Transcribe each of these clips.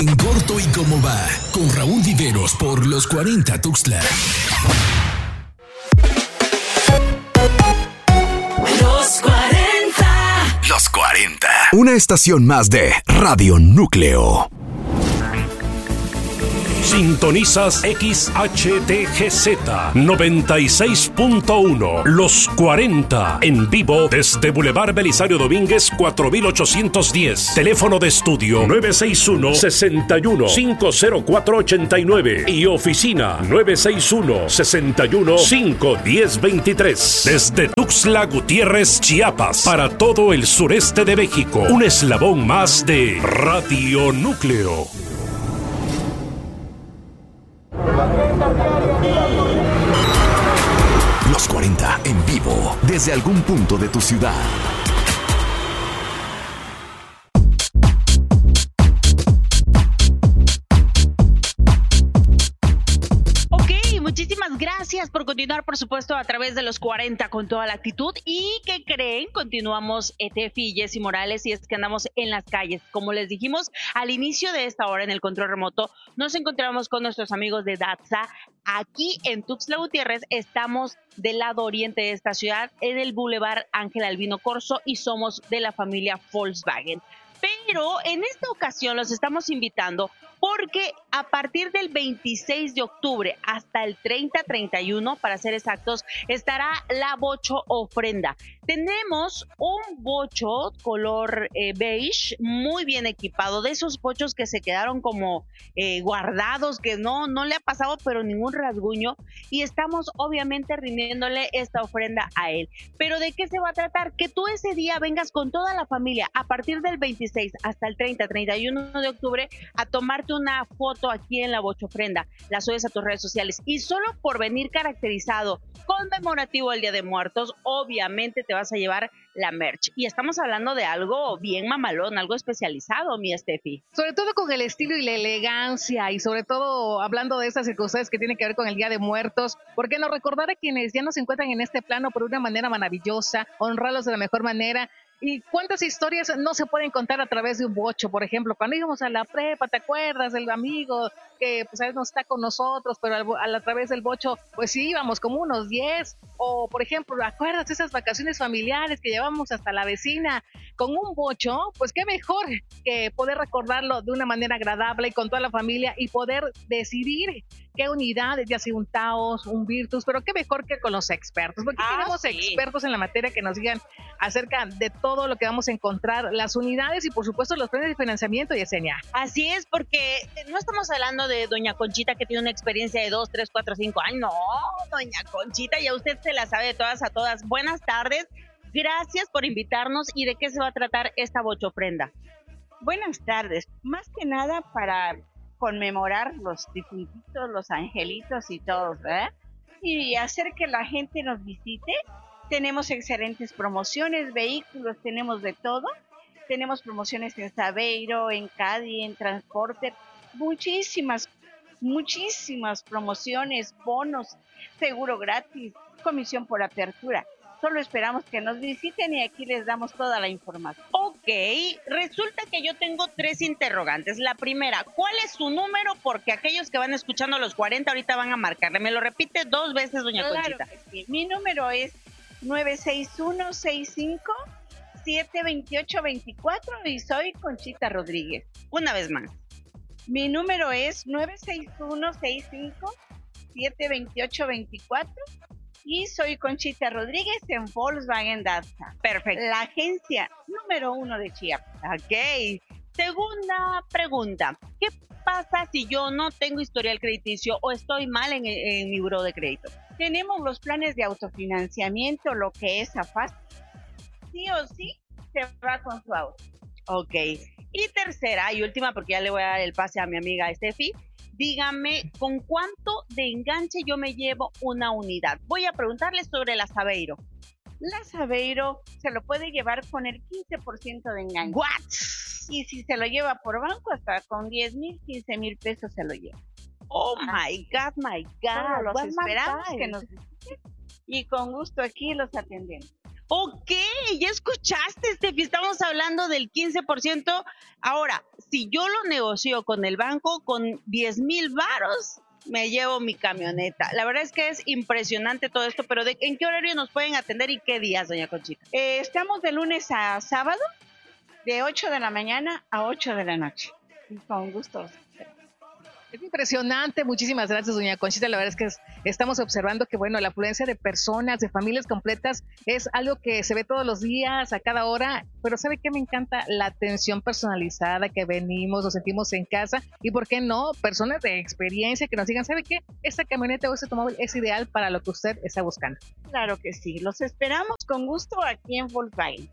En corto y cómo va, con Raúl Viveros por los 40 Tuxtla. Los 40. Los 40. Una estación más de Radio Núcleo. Sintonizas XHTGZ 96.1 Los 40 en vivo desde Boulevard Belisario Domínguez 4810. Teléfono de estudio 961-61-50489 y oficina 961-61-51023. Desde Tuxtla Gutiérrez, Chiapas, para todo el sureste de México. Un eslabón más de Radio Núcleo. Los 40 en vivo desde algún punto de tu ciudad. Muchísimas gracias por continuar, por supuesto, a través de los 40 con toda la actitud. ¿Y qué creen? Continuamos Tefi y Jessy Morales y es que andamos en las calles. Como les dijimos al inicio de esta hora en el control remoto, nos encontramos con nuestros amigos de Datsa. Aquí en Tuxtla Gutiérrez estamos del lado oriente de esta ciudad, en el Boulevard Ángel Albino Corzo, y somos de la familia Volkswagen. Pero en esta ocasión los estamos invitando porque a partir del 26 de octubre hasta el 30-31, para ser exactos, estará la Bocho Ofrenda. Tenemos un bocho color beige, muy bien equipado, de esos bochos que se quedaron como guardados, que no le ha pasado pero ningún rasguño, y estamos obviamente rindiéndole esta ofrenda a él. Pero ¿de qué se va a tratar? Que tú ese día vengas con toda la familia a partir del 26 hasta el 30-31 de octubre a tomarte una foto aquí en la Bocho Ofrenda, la subes a tus redes sociales y solo por venir caracterizado conmemorativo del Día de Muertos, obviamente te vas a llevar la merch. Y estamos hablando de algo bien mamalón, algo especializado, mi Steffi. Sobre todo con el estilo y la elegancia, y sobre todo hablando de estas circunstancias que tienen que ver con el Día de Muertos, ¿por qué no recordar a quienes ya no se encuentran en este plano por una manera maravillosa, honrarlos de la mejor manera? ¿Y cuántas historias no se pueden contar a través de un bocho? Por ejemplo, cuando íbamos a la prepa, ¿te acuerdas del amigo que pues a veces no está con nosotros, pero a través del bocho pues sí íbamos como unos 10? O por ejemplo, ¿acuerdas de esas vacaciones familiares que llevamos hasta la vecina con un bocho? Pues qué mejor que poder recordarlo de una manera agradable y con toda la familia y poder decidir qué unidades, ya sea un Taos, un Virtus, pero qué mejor que con los expertos, porque tenemos expertos en la materia que nos digan acerca de todo lo que vamos a encontrar, las unidades y por supuesto los planes de financiamiento, Yesenia. Así es, porque no estamos hablando de doña Conchita que tiene una experiencia de 2, 3, 4, 5 años. No, doña Conchita, ya usted se la sabe de todas a todas. Buenas tardes, gracias por invitarnos. ¿Y de qué se va a tratar esta Bocho Ofrenda? Buenas tardes, más que nada para conmemorar los difuntitos, los angelitos y todos, ¿verdad? Y hacer que la gente nos visite. Tenemos excelentes promociones, vehículos, tenemos de todo. Tenemos promociones en Saveiro, en Caddy, en Transporter. Muchísimas promociones, bonos, seguro gratis, comisión por apertura. Solo esperamos que nos visiten y aquí les damos toda la información. Ok, resulta que yo tengo 3 interrogantes. La primera, ¿cuál es su número? Porque aquellos que van escuchando los 40 ahorita van a marcarle. Me lo repite 2 veces, doña Conchita. Sí. Mi número es 961-65-728-24 y soy Conchita Rodríguez. Una vez más. Mi número es 961-65-728-24 y soy Conchita Rodríguez en Volkswagen Datsa. Perfecto. La agencia número 1 de Chiapas. Ok. Segunda pregunta. ¿Qué pasa si yo no tengo historial crediticio o estoy mal en mi buró de crédito? Tenemos los planes de autofinanciamiento, lo que es AFAS. Sí o sí se va con su auto. Ok. Y tercera y última, porque ya le voy a dar el pase a mi amiga Steffi. Dígame, ¿con cuánto de enganche yo me llevo una unidad? Voy a preguntarle sobre la Saveiro. La Saveiro se lo puede llevar con el 15% de enganche. ¿What? Y si se lo lleva por banco, hasta con 10,000, 15,000 pesos se lo lleva. Oh my God, my God. Los esperamos que nos visiten y con gusto aquí los atendemos. Ok, ya escuchaste, Steffi, estamos hablando del 15%. Ahora, si yo lo negocio con el banco, con 10,000 varos, me llevo mi camioneta. La verdad es que es impresionante todo esto, pero ¿en qué horario nos pueden atender y qué días, doña Conchita? Estamos de lunes a sábado, de 8 de la mañana a 8 de la noche. Con gusto. Es impresionante, muchísimas gracias, doña Conchita. La verdad es que estamos observando que, bueno, la afluencia de personas, de familias completas, es algo que se ve todos los días, a cada hora, pero ¿sabe qué? Me encanta la atención personalizada, que venimos, nos sentimos en casa, y ¿por qué no? Personas de experiencia que nos digan, ¿sabe qué? Esta camioneta o este automóvil es ideal para lo que usted está buscando. Claro que sí, los esperamos con gusto aquí en Volkswagen.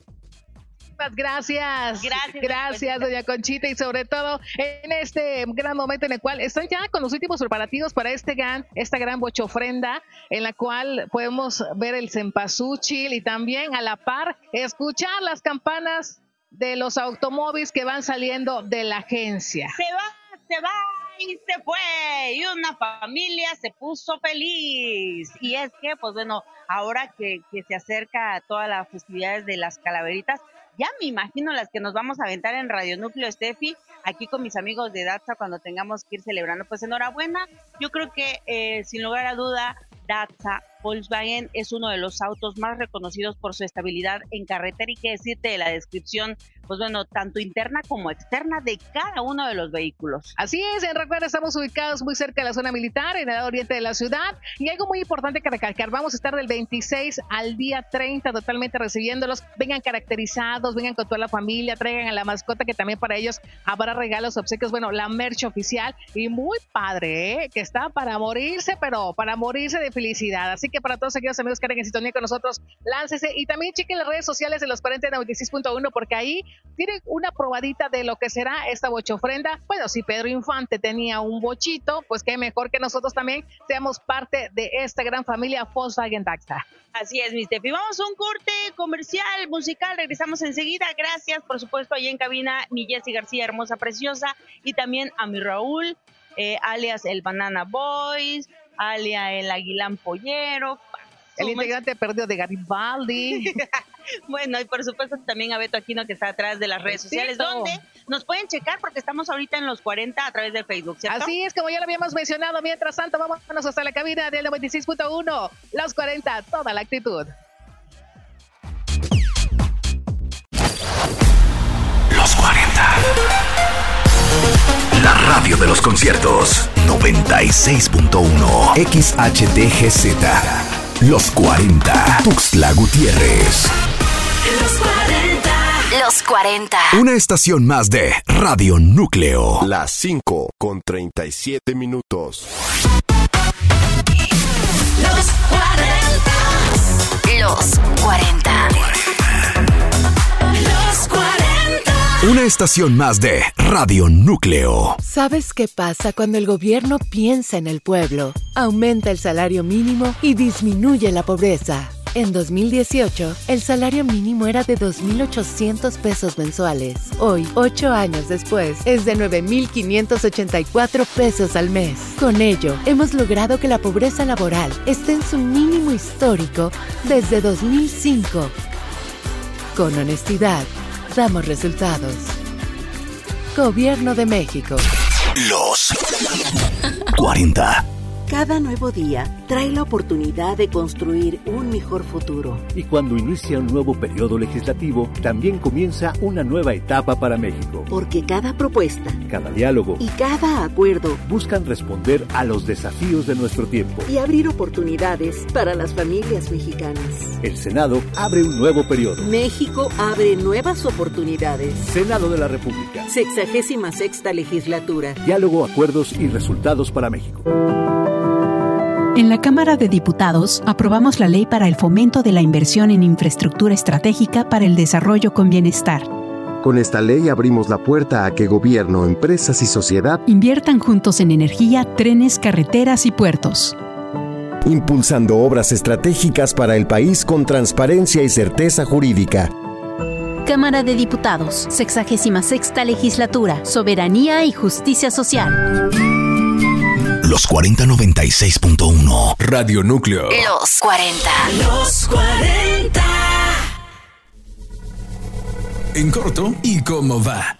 Gracias, doña Conchita, y sobre todo en este gran momento en el cual estoy ya con los últimos preparativos para esta gran bochofrenda, en la cual podemos ver el cempasúchil y también a la par escuchar las campanas de los automóviles que van saliendo de la agencia. Se va y se fue, y una familia se puso feliz. Y es que, pues bueno, ahora que se acerca a todas las festividades de las calaveritas, ya me imagino las que nos vamos a aventar en Radio Núcleo, Steffi, aquí con mis amigos de Datsa cuando tengamos que ir celebrando. Pues enhorabuena, yo creo que sin lugar a duda, Datsa Volkswagen es uno de los autos más reconocidos por su estabilidad en carretera, y qué decirte de la descripción, pues bueno, tanto interna como externa de cada uno de los vehículos. Así es, en Recuerda estamos ubicados muy cerca de la zona militar, en el oriente de la ciudad, y algo muy importante que recalcar, vamos a estar del 26 al día 30 totalmente recibiéndolos. Vengan caracterizados, vengan con toda la familia, traigan a la mascota, que también para ellos habrá regalos, obsequios, bueno, la merch oficial, y muy padre, que está para morirse, pero para morirse de felicidad. Así que para todos aquellos amigos que están en sintonía con nosotros, láncese, y también chequen las redes sociales de los 4096.1, porque ahí tienen una probadita de lo que será esta bochofrenda. Bueno, si Pedro Infante tenía un bochito, pues qué mejor que nosotros también seamos parte de esta gran familia Volkswagen Datsa. Así es, mi Steffi. Vamos a un corte comercial, musical, regresamos enseguida. Gracias, por supuesto, ahí en cabina, mi Jessy García, hermosa, preciosa, y también a mi Raúl, alias el Banana Boys, alias el Aguilán Pollero, el integrante perdido de Garibaldi. Bueno, y por supuesto también a Beto Aquino, que está atrás de las redes sociales, donde nos pueden checar porque estamos ahorita en los 40 a través de Facebook, ¿cierto? Así es, como ya lo habíamos mencionado. Mientras tanto, vámonos hasta la cabina del 96.1, los 40, toda la actitud. Los 40. La radio de los conciertos. 96.1 XHTGZ. Los 40. Tuxtla Gutiérrez. Los 40. Los 40. Una estación más de Radio Núcleo. Las 5:37. Los 40. Los 40. Los 40. Una estación más de Radio Núcleo. ¿Sabes qué pasa cuando el gobierno piensa en el pueblo? Aumenta el salario mínimo y disminuye la pobreza. En 2018, el salario mínimo era de 2,800 pesos mensuales. Hoy, 8 años después, es de 9,584 pesos al mes. Con ello, hemos logrado que la pobreza laboral esté en su mínimo histórico desde 2005. Con honestidad, damos resultados. Gobierno de México. Los 40. Cada nuevo día trae la oportunidad de construir un mejor futuro. Y cuando inicia un nuevo periodo legislativo, también comienza una nueva etapa para México. Porque cada propuesta, cada diálogo y cada acuerdo buscan responder a los desafíos de nuestro tiempo y abrir oportunidades para las familias mexicanas. El Senado abre un nuevo periodo. México abre nuevas oportunidades. Senado de la República. 66ª legislatura. Diálogo, acuerdos y resultados para México. En la Cámara de Diputados aprobamos la Ley para el Fomento de la Inversión en Infraestructura Estratégica para el Desarrollo con Bienestar. Con esta ley abrimos la puerta a que gobierno, empresas y sociedad inviertan juntos en energía, trenes, carreteras y puertos. Impulsando obras estratégicas para el país con transparencia y certeza jurídica. Cámara de Diputados, 66ª Legislatura, Soberanía y Justicia Social. Los 4096.1 Radio Núcleo. Los 40. Los 40. en corto y cómo va.